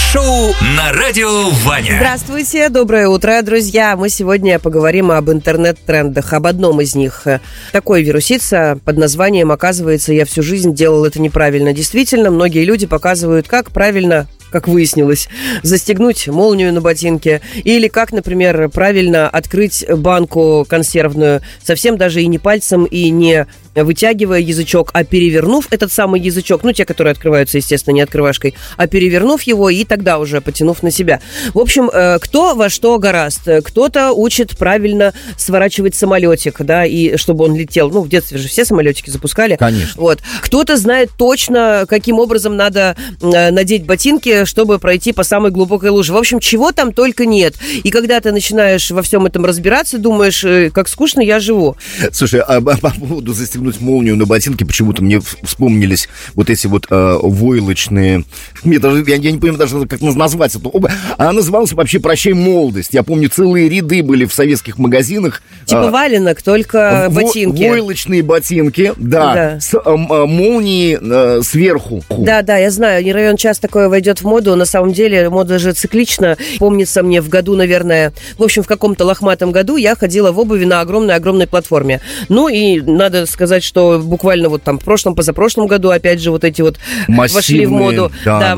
Шоу на Радио Ваня. Здравствуйте, доброе утро, друзья. Мы сегодня поговорим об интернет-трендах, об одном из них. Такой вирусица под названием «Оказывается, я всю жизнь делал это неправильно». Действительно, многие люди показывают, как правильно, как выяснилось, застегнуть молнию на ботинке, или как, например, правильно открыть банку консервную, совсем даже и не пальцем, и не вытягивая язычок, а перевернув этот самый язычок, те, которые открываются, естественно, не открывашкой, а перевернув его и тогда уже потянув на себя. В общем, кто во что горазд. Кто-то учит правильно сворачивать самолетик, да, и чтобы он летел. В детстве же все самолетики запускали. Конечно. Вот. Кто-то знает точно, каким образом надо надеть ботинки, чтобы пройти по самой глубокой луже. В общем, чего там только нет. И когда ты начинаешь во всем этом разбираться, думаешь, как скучно я живу. Слушай, а по поводу застегнуть молнию на ботинке, почему-то мне вспомнились вот эти вот войлочные... Я не понимаю даже, как назвать это. Она называлась вообще «Прощай, молодость». Я помню, целые ряды были в советских магазинах. Типа валенок, только ботинки. Войлочные ботинки, да. С молнией сверху. Да, я знаю, не равен час такое войдет в моду. На самом деле мода же циклична. Помнится мне в году, наверное, в общем, в каком-то лохматом году я ходила в обуви на огромной-огромной платформе. И надо сказать, что буквально вот там в прошлом, позапрошлом году опять же вот эти вот массивные, вошли в моду. Да.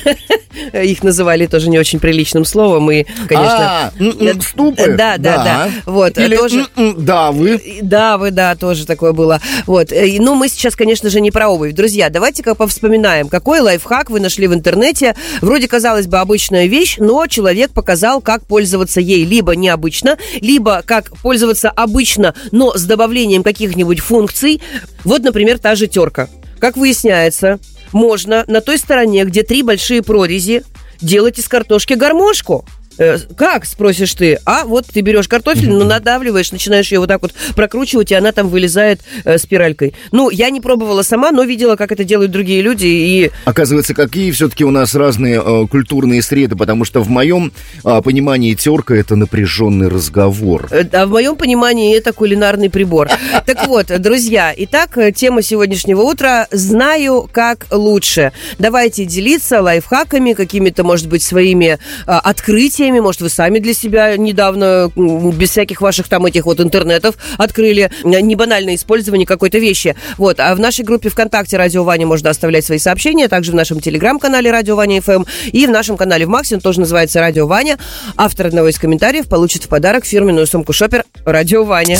Их называли тоже не очень приличным словом. И, конечно... ступы? Да. Вот. Или тоже... давы. Давы, да, тоже такое было. Вот. Мы сейчас, конечно же, не про обувь. Друзья, давайте-ка повспоминаем, какой лайфхак вы нашли в интернете. Вроде, казалось бы, обычная вещь, но человек показал, как пользоваться ей либо необычно, либо как пользоваться обычно, но с добавлением каких-нибудь функций. Вот, например, та же терка. Как выясняется, можно на той стороне, где 3 большие прорези, делать из картошки гармошку. Как, спросишь ты? А вот ты берешь картофель, надавливаешь, начинаешь ее вот так вот прокручивать, и она там вылезает спиралькой. Я не пробовала сама, но видела, как это делают другие люди. И... Оказывается, какие все-таки у нас разные культурные среды, потому что в моем понимании терка – это напряженный разговор. А в моем понимании это кулинарный прибор. Так вот, друзья, итак, тема сегодняшнего утра «Знаю, как лучше». Давайте делиться лайфхаками, какими-то, может быть, своими открытиями. Может, вы сами для себя недавно, без всяких ваших там этих вот интернетов, открыли небанальное использование какой-то вещи. Вот. А в нашей группе ВКонтакте «Радио Ваня» можно оставлять свои сообщения, также в нашем телеграм-канале «Радио Ваня ФМ» и в нашем канале в Максе, он тоже называется «Радио Ваня». Автор одного из комментариев получит в подарок фирменную сумку «Шопер» «Радио Ваня».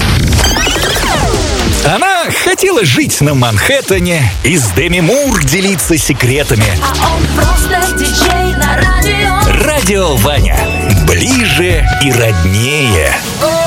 Она хотела жить на Манхэттене и с Деми Мур делиться секретами. А он просто диджей на радио. Радио Ваня. Ближе и роднее.